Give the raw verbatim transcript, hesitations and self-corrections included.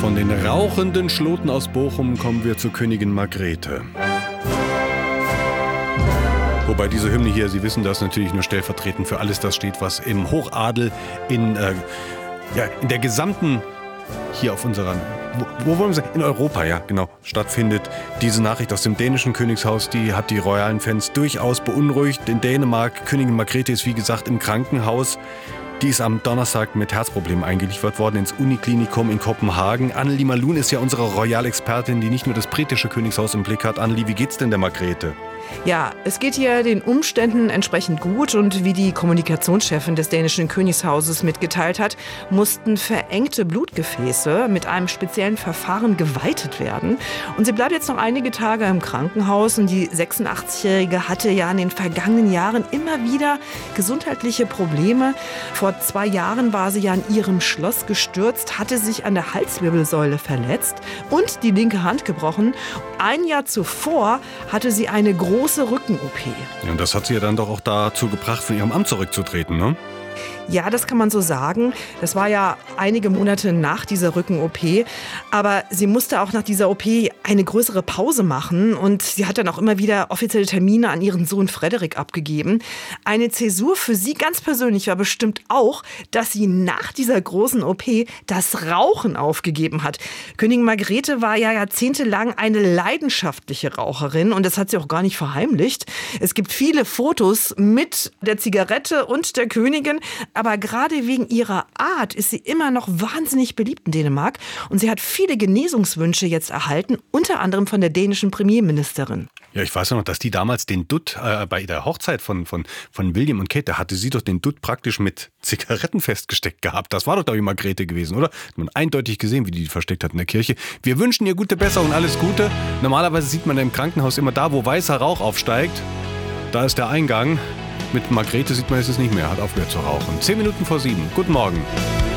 Von den rauchenden Schloten aus Bochum kommen wir zur Königin Margrethe. Wobei diese Hymne hier, Sie wissen das, natürlich nur stellvertretend für alles das steht, was im Hochadel in, äh, ja, in der gesamten, hier auf unserer, wo, wo wollen wir sagen, in Europa, ja, genau, stattfindet. Diese Nachricht aus dem dänischen Königshaus, die hat die royalen Fans durchaus beunruhigt. In Dänemark, Königin Margrethe ist wie gesagt im Krankenhaus. Die ist am Donnerstag mit Herzproblemen eingeliefert worden ins Uniklinikum in Kopenhagen. Annelie Malun ist ja unsere Royalexpertin, die nicht nur das britische Königshaus im Blick hat. Annelie, wie geht's denn der Margrethe? Ja, es geht hier den Umständen entsprechend gut und wie die Kommunikationschefin des dänischen Königshauses mitgeteilt hat, mussten verengte Blutgefäße mit einem speziellen Verfahren geweitet werden. Und sie bleibt jetzt noch einige Tage im Krankenhaus und die sechsundachtzigjährige hatte ja in den vergangenen Jahren immer wieder gesundheitliche Probleme. Vor zwei Jahren war sie ja in ihrem Schloss gestürzt, hatte sich an der Halswirbelsäule verletzt und die linke Hand gebrochen. Ein Jahr zuvor hatte sie eine große Rücken-O P. Ja, und das hat sie ja dann doch auch dazu gebracht, von ihrem Amt zurückzutreten, ne? Ja, das kann man so sagen. Das war ja einige Monate nach dieser Rücken-O P. Aber sie musste auch nach dieser O P eine größere Pause machen. Und sie hat dann auch immer wieder offizielle Termine an ihren Sohn Frederik abgegeben. Eine Zäsur für sie ganz persönlich war bestimmt auch, dass sie nach dieser großen O P das Rauchen aufgegeben hat. Königin Margrethe war ja jahrzehntelang eine leidenschaftliche Raucherin. Und das hat sie auch gar nicht verheimlicht. Es gibt viele Fotos mit der Zigarette und der Königin. Aber gerade wegen ihrer Art ist sie immer noch wahnsinnig beliebt in Dänemark. Und sie hat viele Genesungswünsche jetzt erhalten, unter anderem von der dänischen Premierministerin. Ja, ich weiß ja noch, dass die damals den Dutt äh, bei der Hochzeit von, von, von William und Kate, da hatte sie doch den Dutt praktisch mit Zigaretten festgesteckt gehabt. Das war doch, glaube ich, Margrethe gewesen, oder? Hat man eindeutig gesehen, wie die die versteckt hat in der Kirche. Wir wünschen ihr gute Besserung und alles Gute. Normalerweise sieht man im Krankenhaus immer da, wo weißer Rauch aufsteigt. Da ist der Eingang. Mit Margrethe sieht man es nicht mehr, hat aufgehört zu rauchen. Zehn Minuten vor sieben. Guten Morgen.